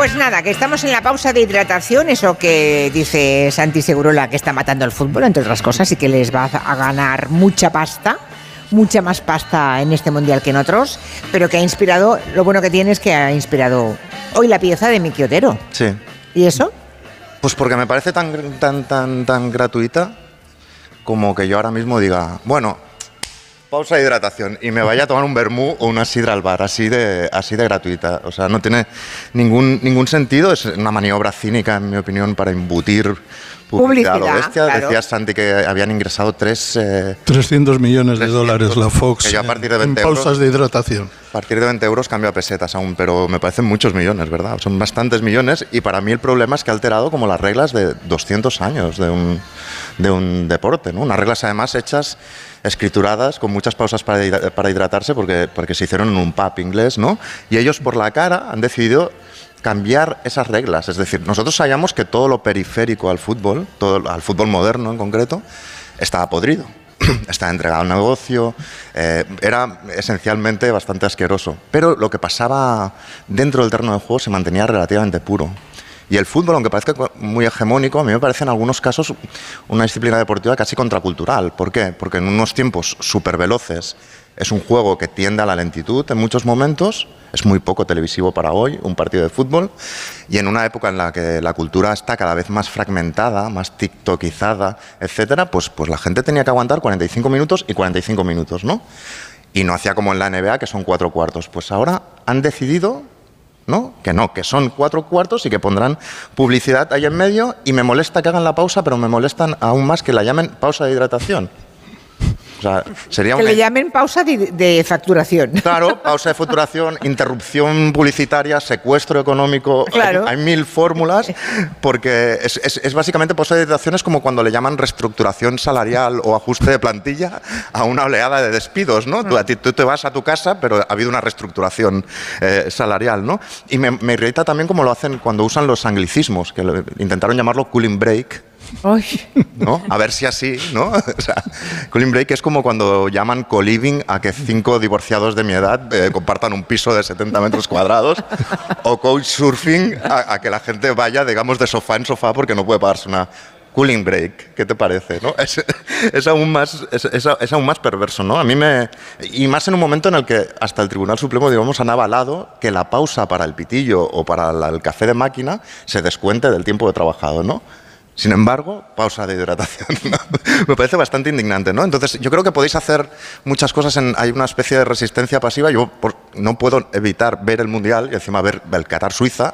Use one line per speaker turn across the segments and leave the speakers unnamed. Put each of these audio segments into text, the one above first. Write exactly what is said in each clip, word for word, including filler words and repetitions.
Pues nada, que estamos en la pausa de hidratación, eso que dice Santi Segurola que está matando el fútbol, entre otras cosas, y que les va a ganar mucha pasta, mucha más pasta en este mundial que en otros, pero que ha inspirado, lo bueno que tiene es que ha inspirado hoy la pieza de Miki Otero.
Sí.
¿Y eso?
Pues porque me parece tan, tan, tan, tan gratuita como que yo ahora mismo diga, bueno, pausa de hidratación y me vaya a tomar un vermú o una sidra al bar, así de, así de gratuita. O sea, no tiene ningún, ningún sentido, es una maniobra cínica, en mi opinión, para embutir publicidad, publicidad a lo bestia. Claro. Decías, Santi, que habían ingresado tres... Eh,
trescientos millones de dólares la Fox
que yo a partir de veinte
en pausas
euros,
de hidratación.
A partir de veinte euros cambio a pesetas aún, pero me parecen muchos millones, ¿verdad? Son bastantes millones y para mí el problema es que ha alterado como las reglas de doscientos años de un, de un deporte, ¿no? Unas reglas además hechas, escrituradas, con muchas pausas para, para hidratarse porque, porque se hicieron en un pub inglés, ¿no? Y ellos por la cara han decidido cambiar esas reglas, es decir, nosotros sabíamos que todo lo periférico al fútbol, todo, al fútbol moderno en concreto, estaba podrido, estaba entregado al negocio, eh, era esencialmente bastante asqueroso, pero lo que pasaba dentro del terreno de juego se mantenía relativamente puro. Y el fútbol, aunque parezca muy hegemónico, a mí me parece en algunos casos una disciplina deportiva casi contracultural. ¿Por qué? Porque en unos tiempos súper veloces es un juego que tiende a la lentitud en muchos momentos, es muy poco televisivo para hoy, un partido de fútbol, y en una época en la que la cultura está cada vez más fragmentada, más tiktokizada, etcétera, pues, pues la gente tenía que aguantar cuarenta y cinco minutos y cuarenta y cinco minutos, ¿no? Y no hacía como en la N B A, que son cuatro cuartos. Pues ahora han decidido... ¿no? Que no, que son cuatro cuartos y que pondrán publicidad ahí en medio y me molesta que hagan la pausa, pero me molestan aún más que la llamen pausa de hidratación. O sea, sería
que
una...
le llamen pausa de, de facturación.
Claro, pausa de facturación, interrupción publicitaria, secuestro económico,
claro.
hay, hay mil fórmulas, porque es, es, es básicamente pausa de hidratación es como cuando le llaman reestructuración salarial o ajuste de plantilla a una oleada de despidos, ¿no? Tú, a ti, tú te vas a tu casa, pero ha habido una reestructuración eh, salarial, ¿no? Y me, me irrita también como lo hacen cuando usan los anglicismos, que lo, intentaron llamarlo cooling break, ¿no? A ver si así, ¿no? O sea, cooling break es como cuando llaman co-living a que cinco divorciados de mi edad eh, compartan un piso de setenta metros cuadrados, o couchsurfing a, a que la gente vaya, digamos, de sofá en sofá porque no puede pagarse una cooling break. ¿Qué te parece, no? Es, es, aún más, es, es, es aún más perverso, ¿no? A mí me... Y más en un momento en el que hasta el Tribunal Supremo, digamos, han avalado que la pausa para el pitillo o para la, el café de máquina se descuente del tiempo de trabajado, ¿no? Sin embargo, pausa de hidratación, ¿no? Me parece bastante indignante, ¿no? Entonces, yo creo que podéis hacer muchas cosas. En, hay una especie de resistencia pasiva. Yo por, no puedo evitar ver el Mundial y encima ver el Qatar-Suiza,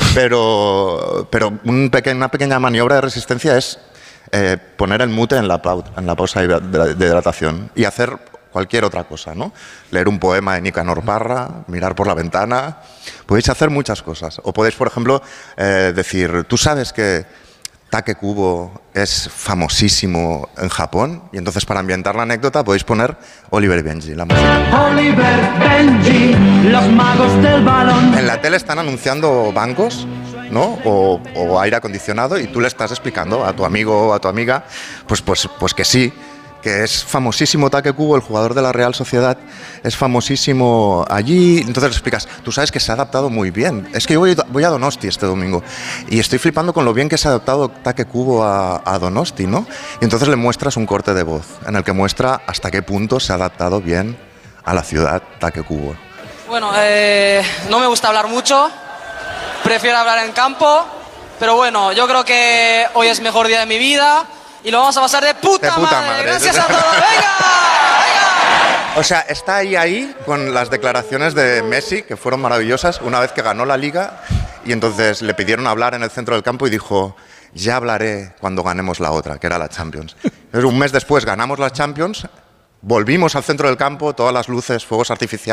pero, pero un peque, una pequeña maniobra de resistencia es eh, poner el mute en la, en la pausa de, de, de hidratación y hacer cualquier otra cosa, ¿no? Leer un poema de Nicanor Parra, mirar por la ventana. Podéis hacer muchas cosas. O podéis, por ejemplo, eh, decir, tú sabes que Take Kubo es famosísimo en Japón, y entonces para ambientar la anécdota podéis poner Oliver y Benji, la música.
Oliver, Benji, los magos del balón.
En la tele están anunciando bancos, ¿no? O, o aire acondicionado, y tú le estás explicando a tu amigo o a tu amiga, pues, pues, pues que sí, que es famosísimo Take Kubo, el jugador de la Real Sociedad, es famosísimo allí. Entonces le explicas, tú sabes que se ha adaptado muy bien. Es que yo voy, voy a Donosti este domingo y estoy flipando con lo bien que se ha adaptado Take Kubo a, a Donosti, ¿no? Y entonces le muestras un corte de voz en el que muestra hasta qué punto se ha adaptado bien a la ciudad Take Kubo.
Bueno, eh, no me gusta hablar mucho, prefiero hablar en campo, pero bueno, yo creo que hoy es el mejor día de mi vida. Y lo vamos a pasar de puta,
de puta
madre.
madre.
Gracias a todos. ¡Venga! ¡Venga!
O sea, está ahí, ahí, con las declaraciones de Messi, que fueron maravillosas, una vez que ganó la Liga, y entonces le pidieron hablar en el centro del campo y dijo, ya hablaré cuando ganemos la otra, que era la Champions. Entonces, un mes después ganamos la Champions, volvimos al centro del campo, todas las luces, fuegos artificiales,